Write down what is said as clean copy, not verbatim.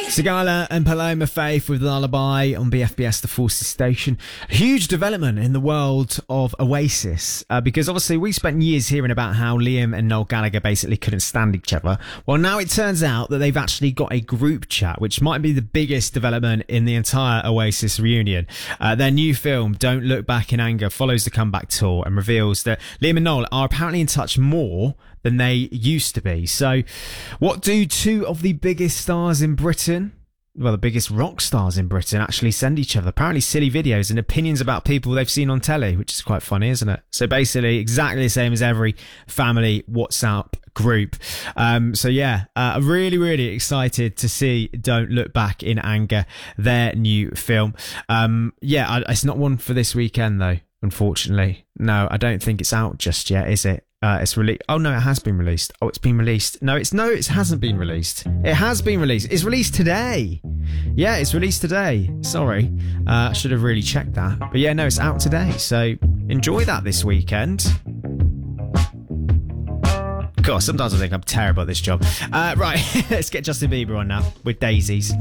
Sigala and Paloma Faith with Lullaby on BFBS, the Forces Station. Huge development in the world of Oasis, because obviously we spent years hearing about how Liam and Noel Gallagher basically couldn't stand each other. Well, now it turns out that they've actually got a group chat, which might be the biggest development in the entire Oasis reunion. Their new film, Don't Look Back in Anger, follows the comeback tour and reveals that Liam and Noel are apparently in touch more than they used to be. So what do two of the biggest stars in Britain, well, the biggest rock stars in Britain, actually send each other? Apparently silly videos and opinions about people they've seen on telly, which is quite funny, isn't it? So basically exactly the same as every family WhatsApp group. Really excited to see Don't Look Back in Anger, their new film. It's not one for this weekend though, unfortunately. No, I don't think it's out just yet, is it? It's released. Oh no, it has been released. Oh, it's been released. It hasn't been released. It has been released. It's released today. Yeah, it's released today. Sorry, I should have really checked that. But yeah, no, it's out today. So enjoy that this weekend. God, sometimes I think I'm terrible at this job. Right, let's get Justin Bieber on now with Daisies.